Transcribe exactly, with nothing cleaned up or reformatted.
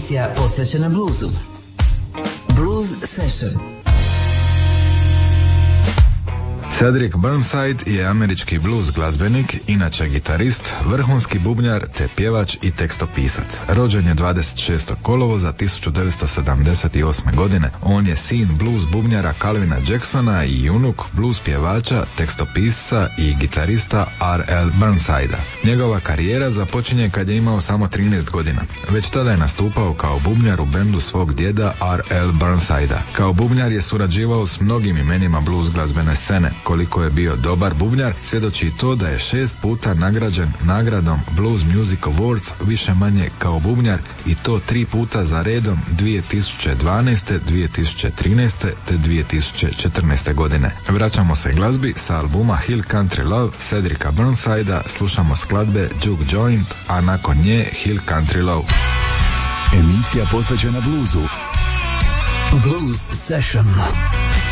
Emisija posvećena bluesu. Blues Session. Cedric Burnside je američki blues glazbenik, inače gitarist, vrhunski bubnjar te pjevač i tekstopisac. Rođen je dvadeset šestog kolovoza tisuću devetsto sedamdeset osme. godine. On je sin blues bubnjara Calvina Jacksona i unuk blues pjevača, tekstopisca i gitarista R L Burnsidea. Njegova karijera započinje kad je imao samo trinaest godina. Već tada je nastupao kao bubnjar u bendu svog djeda R L Burnsidea. Kao bubnjar je surađivao s mnogim imenima blues glazbene scene. Koliko je bio dobar bubnjar, svjedoči i to da je šest puta nagrađen nagradom Blues Music Awards više manje kao bubnjar, i to tri puta za redom dvije tisuće dvanaeste, dvije tisuće trinaeste te dvije tisuće četrnaeste. godine. Vraćamo se glazbi sa albuma Hill Country Love Cedrica Burnsidea, slušamo skladbe Juke Joint, a nakon nje Hill Country Love. Emisija posvećena bluesu. Blues Session.